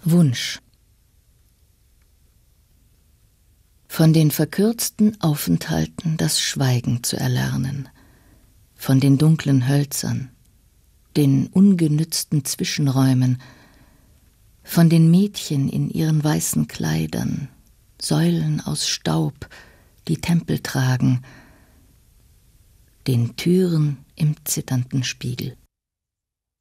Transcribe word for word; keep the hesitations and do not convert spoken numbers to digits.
Wunsch. Von den verkürzten Aufenthalten das Schweigen zu erlernen, von den dunklen Hölzern, den ungenützten Zwischenräumen, von den Mädchen in ihren weißen Kleidern, Säulen aus Staub, die Tempel tragen, den Türen im zitternden Spiegel.